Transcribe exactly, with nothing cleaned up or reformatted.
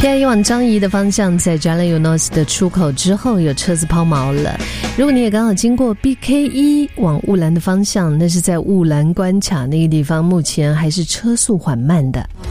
K I 往张仪的方向，在 Jalan Eunos 的出口之后有车子抛锚了。如果你也刚好经过 B K 一 往雾兰的方向，那是在雾兰关卡那个地方，目前还是车速缓慢的。